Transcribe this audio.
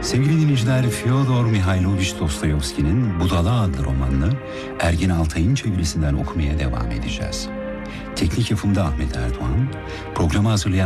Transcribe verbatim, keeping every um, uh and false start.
Sevgili dinleyiciler, Fyodor Mihailovich Dostoyevski'nin Budala adlı romanını Ergin Altay'ın çevirisinden okumaya devam edeceğiz. Teknik yapımda Ahmet Erdoğan, programı hazırlayan